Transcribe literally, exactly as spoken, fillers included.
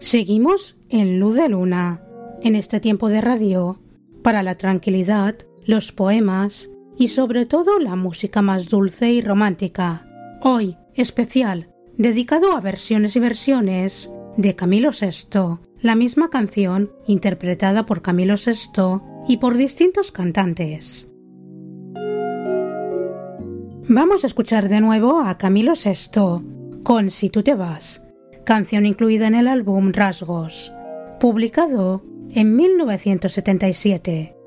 Seguimos en Luz de Luna, en este tiempo de radio, para la tranquilidad, los poemas y sobre todo la música más dulce y romántica. Hoy, especial, dedicado a versiones y versiones de Camilo Sesto, la misma canción interpretada por Camilo Sesto y por distintos cantantes. Vamos a escuchar de nuevo a Camilo Sesto con Si tú te vas, canción incluida en el álbum Rasgos, publicado en mil novecientos setenta y siete.